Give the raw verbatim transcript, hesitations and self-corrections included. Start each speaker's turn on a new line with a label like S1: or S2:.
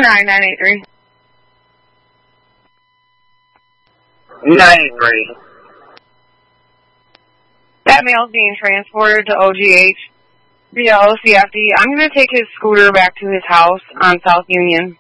S1: nine nine eight three.
S2: nine eight three.
S1: That male's being transported to O G H via O C F D. I'm going to take his scooter back to his house on South Union.